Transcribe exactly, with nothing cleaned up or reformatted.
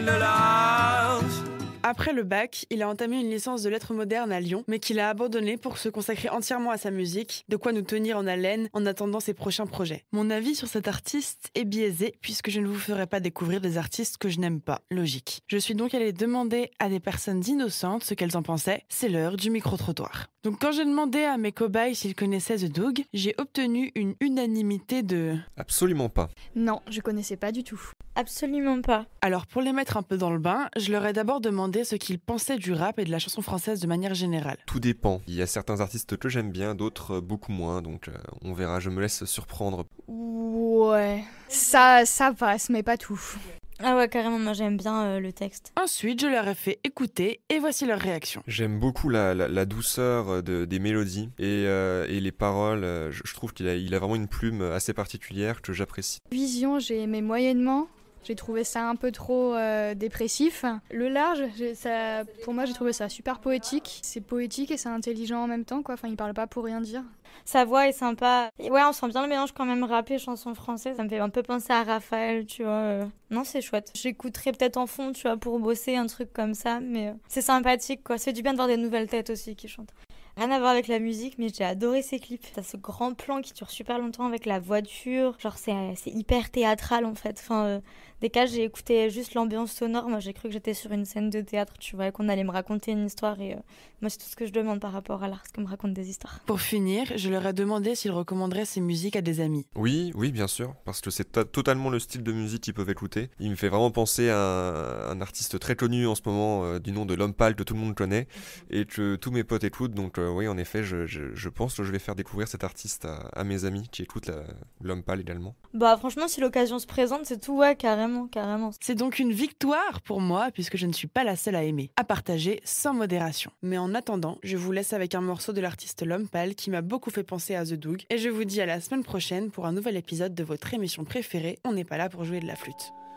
love. Après le bac, il a entamé une licence de lettres modernes à Lyon, mais qu'il a abandonné pour se consacrer entièrement à sa musique, de quoi nous tenir en haleine en attendant ses prochains projets. Mon avis sur cet artiste est biaisé, puisque je ne vous ferai pas découvrir des artistes que je n'aime pas, logique. Je suis donc allée demander à des personnes innocentes ce qu'elles en pensaient, c'est l'heure du micro-trottoir. Donc quand j'ai demandé à mes cobayes s'ils connaissaient The Doug, j'ai obtenu une unanimité de... Absolument pas. Non, je connaissais pas du tout. Absolument pas. Alors pour les mettre un peu dans le bain, je leur ai d'abord demandé ce qu'ils pensaient du rap et de la chanson française de manière générale. Tout dépend. Il y a certains artistes que j'aime bien, d'autres euh, beaucoup moins, donc euh, on verra, je me laisse surprendre. Ouais, ça, ça passe, mais pas tout. Ah ouais, carrément, moi j'aime bien euh, le texte. Ensuite, je leur ai fait écouter et voici leur réaction. J'aime beaucoup la, la, la douceur de, des mélodies et, euh, et les paroles. euh, Je, je trouve qu'il a, il a vraiment une plume assez particulière que j'apprécie. Vision, j'ai aimé moyennement. J'ai trouvé ça un peu trop euh, dépressif. Le large, j'ai- ça, pour moi, j'ai trouvé ça super poétique. C'est poétique et c'est intelligent en même temps, quoi. Enfin, il parle pas pour rien dire. Sa voix est sympa. Et ouais, on sent bien le mélange quand même rap et chanson française. Ça me fait un peu penser à Raphaël, tu vois. euh. Non, c'est chouette. J'écouterais peut-être en fond, tu vois, pour bosser, un truc comme ça. Mais euh, c'est sympathique, quoi. Ça fait du bien de voir des nouvelles têtes aussi qui chantent. Rien à voir avec la musique, mais j'ai adoré ces clips. T'as ce grand plan qui dure super longtemps avec la voiture. Genre, c'est, c'est hyper théâtral, en fait. Enfin, euh, des cas, j'ai écouté juste l'ambiance sonore. Moi, j'ai cru que j'étais sur une scène de théâtre, tu vois, et qu'on allait me raconter une histoire. Et euh, moi, c'est tout ce que je demande par rapport à l'art, c'est qu'on me raconte des histoires. Pour finir, je leur ai demandé s'ils recommanderaient ces musiques à des amis. Oui, oui, bien sûr, parce que c'est to- totalement le style de musique qu'ils peuvent écouter. Il me fait vraiment penser à un, un artiste très connu en ce moment, euh, du nom de L'Homme Pâle que tout le monde connaît, et que tous mes potes écoutent. Donc euh, oui, en effet, je, je, je pense que je vais faire découvrir cet artiste à, à mes amis qui écoutent la- L'Homme Pâle également. Bah, franchement, si l'occasion se présente, c'est tout, ouais, carrément, carrément. C'est donc une victoire pour moi, puisque je ne suis pas la seule à aimer, à partager sans modération. Mais en attendant, je vous laisse avec un morceau de l'artiste L'Homme Pâle qui m'a beaucoup fait penser à The Doug, et je vous dis à la semaine prochaine pour un nouvel épisode de votre émission préférée, On n'est pas là pour jouer de la flûte.